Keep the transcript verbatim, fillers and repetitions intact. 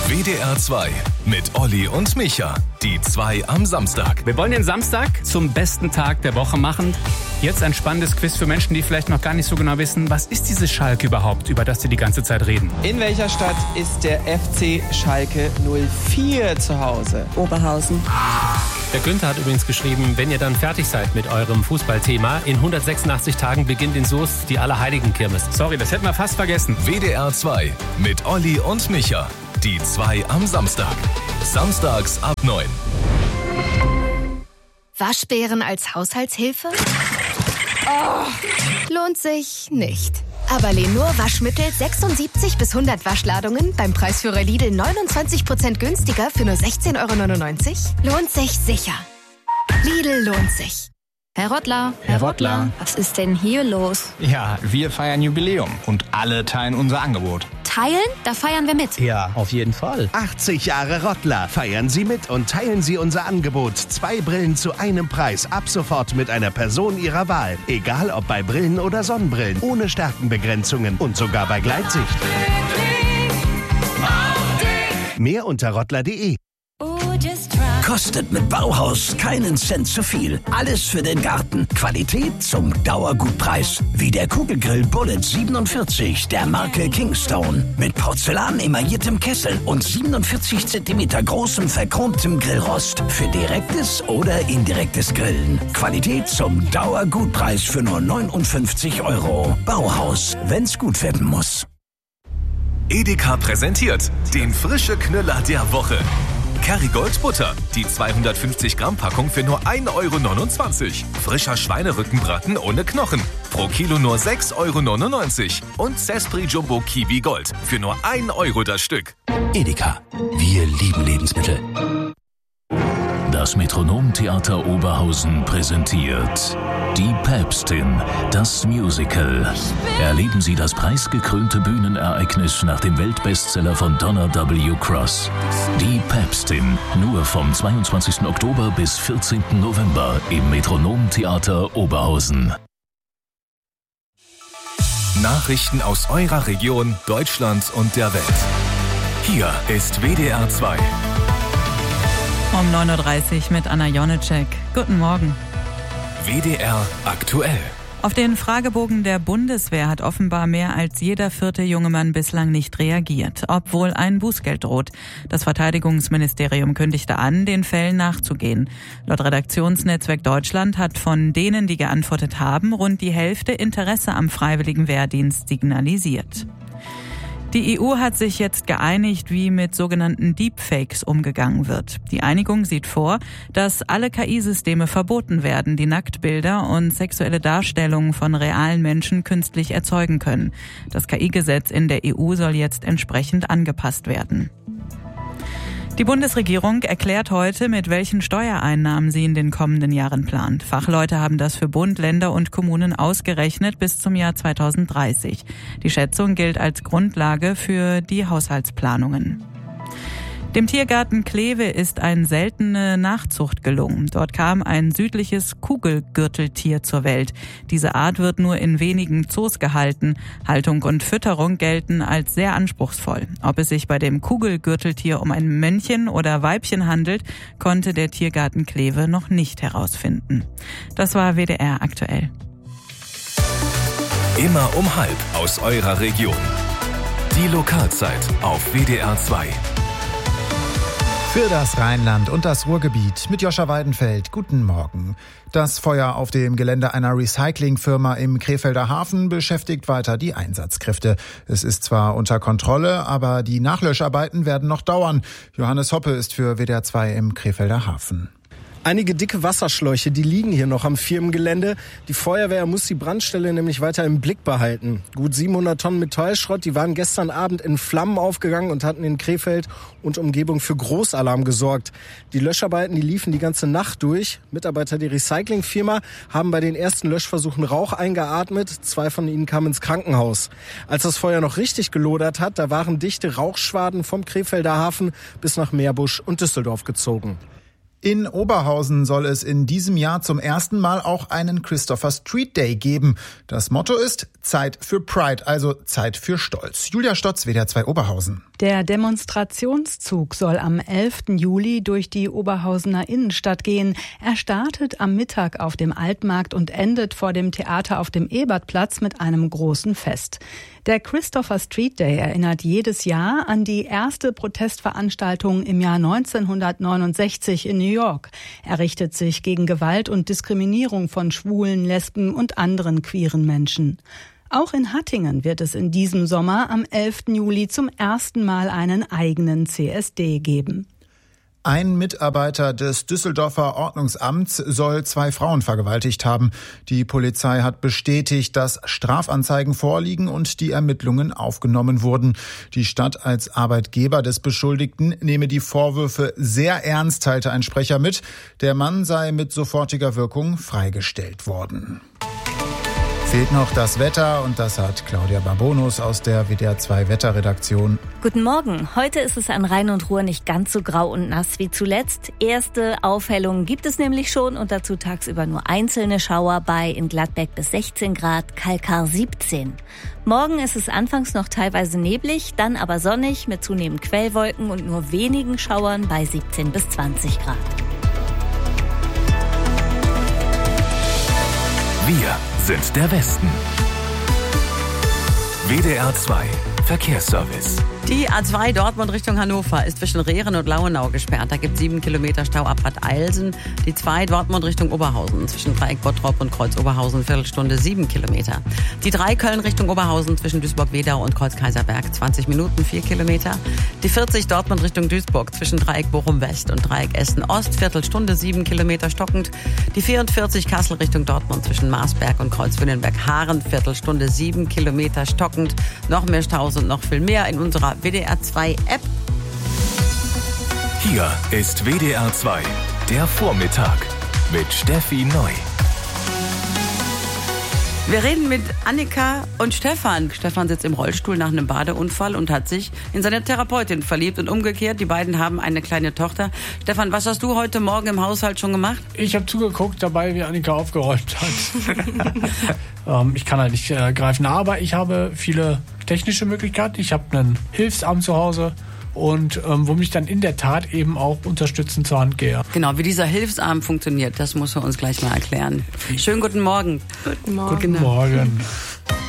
W D R zwei mit Olli und Micha. Die zwei am Samstag. Wir wollen den Samstag zum besten Tag der Woche machen. Jetzt ein spannendes Quiz für Menschen, die vielleicht noch gar nicht so genau wissen, was ist diese Schalke überhaupt, über das sie die ganze Zeit reden. In welcher Stadt ist der F C Schalke null vier zu Hause? Oberhausen. Der Günther hat übrigens geschrieben, wenn ihr dann fertig seid mit eurem Fußballthema, in hundertsechsundachtzig Tagen beginnt in Soest die Allerheiligenkirmes. Sorry, das hätten wir fast vergessen. W D R zwei mit Olli und Micha. Die zwei am Samstag. Samstags ab neun. Waschbären als Haushaltshilfe? Oh, lohnt sich nicht. Aber Lenur Waschmittel sechsundsiebzig bis hundert Waschladungen beim Preisführer Lidl neunundzwanzig Prozent günstiger für nur sechzehn Euro neunundneunzig? Lohnt sich sicher. Lidl lohnt sich. Herr Rottler. Herr Rottler. Was ist denn hier los? Ja, wir feiern Jubiläum und alle teilen unser Angebot. Teilen? Da feiern wir mit. Ja, auf jeden Fall. achtzig Jahre Rottler. Feiern Sie mit und teilen Sie unser Angebot. Zwei Brillen zu einem Preis. Ab sofort mit einer Person Ihrer Wahl. Egal ob bei Brillen oder Sonnenbrillen. Ohne Stärkenbegrenzungen und sogar bei Gleitsicht. Mehr unter rottler punkt de. Kostet mit Bauhaus keinen Cent zu viel. Alles für den Garten. Qualität zum Dauergutpreis. Wie der Kugelgrill Bullet siebenundvierzig der Marke Kingstone. Mit Porzellan emailliertem Kessel und siebenundvierzig Zentimeter großem verchromtem Grillrost. Für direktes oder indirektes Grillen. Qualität zum Dauergutpreis für nur neunundfünfzig Euro. Bauhaus, wenn's gut werden muss. Edeka präsentiert den frische Knüller der Woche. Kerrygold Butter, die zweihundertfünfzig Gramm Packung für nur ein Euro neunundzwanzig. Frischer Schweinerückenbraten ohne Knochen, pro Kilo nur sechs Euro neunundneunzig. Und Cespri Jumbo Kiwi Gold für nur ein Euro das Stück. Edeka, wir lieben Lebensmittel. Das Metronomtheater Oberhausen präsentiert Die Päpstin, das Musical. Erleben Sie das preisgekrönte Bühnenereignis nach dem Weltbestseller von Donna W. Cross. Die Päpstin, nur vom zweiundzwanzigsten Oktober bis vierzehnten November im Metronomtheater Oberhausen. Nachrichten aus eurer Region, Deutschland und der Welt. Hier ist W D R zwei. Um neun Uhr dreißig mit Anna Jonitschek. Guten Morgen. W D R aktuell. Auf den Fragebogen der Bundeswehr hat offenbar mehr als jeder vierte junge Mann bislang nicht reagiert, obwohl ein Bußgeld droht. Das Verteidigungsministerium kündigte an, den Fällen nachzugehen. Laut Redaktionsnetzwerk Deutschland hat von denen, die geantwortet haben, rund die Hälfte Interesse am freiwilligen Wehrdienst signalisiert. Die E U hat sich jetzt geeinigt, wie mit sogenannten Deepfakes umgegangen wird. Die Einigung sieht vor, dass alle K I-Systeme verboten werden, die Nacktbilder und sexuelle Darstellungen von realen Menschen künstlich erzeugen können. Das K I-Gesetz in der E U soll jetzt entsprechend angepasst werden. Die Bundesregierung erklärt heute, mit welchen Steuereinnahmen sie in den kommenden Jahren plant. Fachleute haben das für Bund, Länder und Kommunen ausgerechnet bis zum Jahr zweitausenddreißig. Die Schätzung gilt als Grundlage für die Haushaltsplanungen. Dem Tiergarten Kleve ist eine seltene Nachzucht gelungen. Dort kam ein südliches Kugelgürteltier zur Welt. Diese Art wird nur in wenigen Zoos gehalten. Haltung und Fütterung gelten als sehr anspruchsvoll. Ob es sich bei dem Kugelgürteltier um ein Männchen oder Weibchen handelt, konnte der Tiergarten Kleve noch nicht herausfinden. Das war W D R aktuell. Immer um halb aus eurer Region. Die Lokalzeit auf W D R zwei. Für das Rheinland und das Ruhrgebiet mit Joscha Weidenfeld. Guten Morgen. Das Feuer auf dem Gelände einer Recyclingfirma im Krefelder Hafen beschäftigt weiter die Einsatzkräfte. Es ist zwar unter Kontrolle, aber die Nachlöscharbeiten werden noch dauern. Johannes Hoppe ist für W D R zwei im Krefelder Hafen. Einige dicke Wasserschläuche, die liegen hier noch am Firmengelände. Die Feuerwehr muss die Brandstelle nämlich weiter im Blick behalten. Gut siebenhundert Tonnen Metallschrott, die waren gestern Abend in Flammen aufgegangen und hatten in Krefeld und Umgebung für Großalarm gesorgt. Die Löscharbeiten, die liefen die ganze Nacht durch. Mitarbeiter der Recyclingfirma haben bei den ersten Löschversuchen Rauch eingeatmet. Zwei von ihnen kamen ins Krankenhaus. Als das Feuer noch richtig gelodert hat, da waren dichte Rauchschwaden vom Krefelder Hafen bis nach Meerbusch und Düsseldorf gezogen. In Oberhausen soll es in diesem Jahr zum ersten Mal auch einen Christopher Street Day geben. Das Motto ist Zeit für Pride, also Zeit für Stolz. Julia Stotz, W D R zwei Oberhausen. Der Demonstrationszug soll am elften Juli durch die Oberhausener Innenstadt gehen. Er startet am Mittag auf dem Altmarkt und endet vor dem Theater auf dem Ebertplatz mit einem großen Fest. Der Christopher Street Day erinnert jedes Jahr an die erste Protestveranstaltung im Jahr neunzehnhundertneunundsechzig in New York. Er richtet sich gegen Gewalt und Diskriminierung von Schwulen, Lesben und anderen queeren Menschen. Auch in Hattingen wird es in diesem Sommer am elften Juli zum ersten Mal einen eigenen C S D geben. Ein Mitarbeiter des Düsseldorfer Ordnungsamts soll zwei Frauen vergewaltigt haben. Die Polizei hat bestätigt, dass Strafanzeigen vorliegen und die Ermittlungen aufgenommen wurden. Die Stadt als Arbeitgeber des Beschuldigten nehme die Vorwürfe sehr ernst, teilte ein Sprecher mit. Der Mann sei mit sofortiger Wirkung freigestellt worden. Fehlt noch das Wetter und das hat Claudia Barbonus aus der W D R zwei Wetterredaktion. Guten Morgen. Heute ist es an Rhein und Ruhr nicht ganz so grau und nass wie zuletzt. Erste Aufhellungen gibt es nämlich schon und dazu tagsüber nur einzelne Schauer bei in Gladbeck bis sechzehn Grad, Kalkar siebzehn. Morgen ist es anfangs noch teilweise neblig, dann aber sonnig mit zunehmend Quellwolken und nur wenigen Schauern bei siebzehn bis zwanzig Grad. Wir sind der Westen. W D R zwei Verkehrsservice. Die A zwei Dortmund Richtung Hannover ist zwischen Rehren und Lauenau gesperrt. Da gibt es sieben Kilometer Stau ab Bad Eilsen. Die zwei Dortmund Richtung Oberhausen zwischen Dreieck Bottrop und Kreuz Oberhausen, Viertelstunde sieben Kilometer. Die drei Köln Richtung Oberhausen zwischen Duisburg-Wedau und Kreuz Kaiserberg, zwanzig Minuten, vier Kilometer. Die vierzig Dortmund Richtung Duisburg zwischen Dreieck Bochum West und Dreieck Essen Ost, Viertelstunde, sieben Kilometer stockend. Die vierundvierzig Kassel Richtung Dortmund zwischen Marsberg und Kreuz Wünnenberg-Haaren, Viertelstunde, sieben Kilometer stockend. Noch mehr Staus und noch viel mehr in unserer W D R zwei App. Hier ist W D R zwei, der Vormittag mit Steffi Neu. Wir reden mit Annika und Stefan. Stefan sitzt im Rollstuhl nach einem Badeunfall und hat sich in seine Therapeutin verliebt und umgekehrt. Die beiden haben eine kleine Tochter. Stefan, was hast du heute Morgen im Haushalt schon gemacht? Ich habe zugeguckt dabei, wie Annika aufgeräumt hat. ähm, ich kann halt nicht äh, greifen, aber ich habe viele technische Möglichkeiten. Ich habe einen Hilfsarm zu Hause. Und ähm, wo mich dann in der Tat eben auch unterstützend zur Hand gehe. Genau, wie dieser Hilfsarm funktioniert, das muss er uns gleich mal erklären. Schönen guten Morgen. Guten Morgen. Guten Morgen.